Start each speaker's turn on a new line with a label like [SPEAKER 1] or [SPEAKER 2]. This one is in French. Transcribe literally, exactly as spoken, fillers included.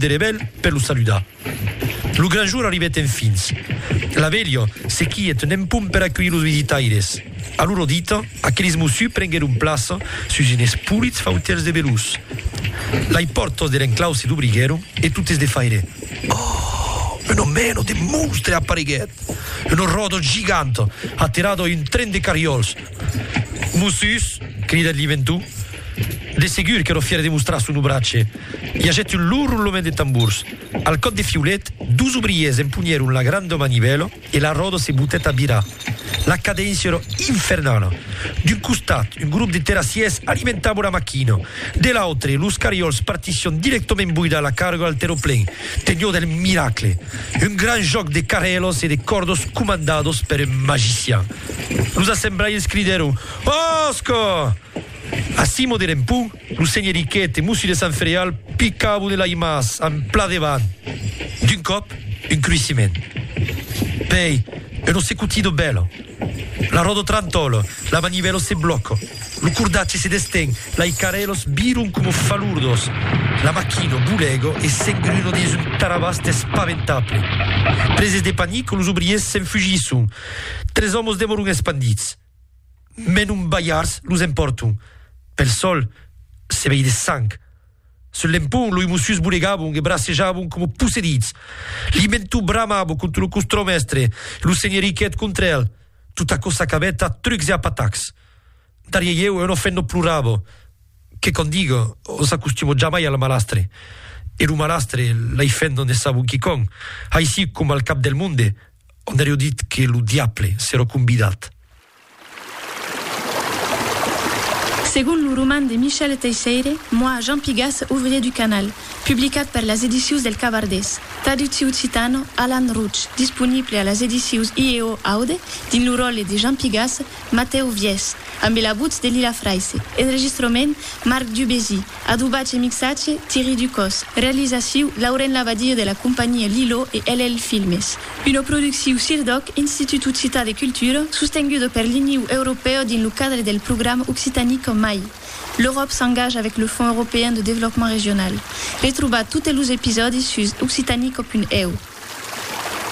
[SPEAKER 1] de rebel per lo saludar. Lo gran jour arrivet en fins. La veglio se quiet un empum per accueillir los visitaires. A loro dito, aquells mussu prengueren plaça sus ines pulits fautiers de velus. Lai portos d'eren claus e d'obriguero e tutes de faire. Oh, un meno de monstre appareguet. Un rodo giganto, atterrato in tren de carriols. Mussus, crida il diventù. De segur che ero fiere di mostrare su un braccio. I aggetti un lur roulement de tambours. Al cot de fiulet, dus obriers empugnero la grande manivelo e la rodo si buttet a birà. La cadenza era infernale. D'un costat, un gruppo di terrassiers alimentava la macchina. De l'altre, los carriols partission directement buida la cargo al terroplen. Tenio del miracle. Un gran joc de carrelos e de cordos comandados per un magicien. Los assemblaiers crideron «Osco!» A Simo de Rempù, lo segnerichette e mussi de San Ferial piccavo nella imas en pla devant. D'un cop, un cruissiment. Poi, un osecutito bello. La rodo trantolo, la manivelo se blocco. Lo curdacci si desten, la i carelos birun come falurdos. La macchino bulego e sengruno di un taravaste spaventable. Preses de panico, los obriers s'enfugissun. Tres homos demorun espandits. Men un baiars los emportun. Pel sol se vei de sang. Sull'empun lui mussus bulegavun e brassejavun come pussedits. L'imentu bramavo contro lo costromestre, lo segnerichet contra el. Tutta cosa cavetta trucs e apatacs. Darie eu e non fenno pluravo. Che condigo, o s'accustiamo giammai alla malastre. E lo malastre l'hai fendo ne savun chi con. Hai sì come al cap del monde, onde ero dit che lo diable s'ero convidat.
[SPEAKER 2] Según le roman de Michel Teixeira, moi, Jean Pigas, ouvrier du canal, publicat per las edicius del Cavardès. Traducció occitano, Alan Ruch, disponible a las edicius I E O Aude, din lo rol de Jean Pigas, Mateo Vies, amb la voz de Lila Fraisse. Enregistrament, Marc Dubézy. Adubatge e mixatge, Thierry Ducos. Realització, Lauren Lavadir de la compagnie Lilo e L L Filmes. Una producció Sirdoc, Institut Occità de Cultura, sostenguda per l'Union Europea din lo cadre del programme Occitanique M A I. L'Europe s'engage avec le Fonds européen de développement régional. Retrouvez tous les épisodes sur occitanico punto e u.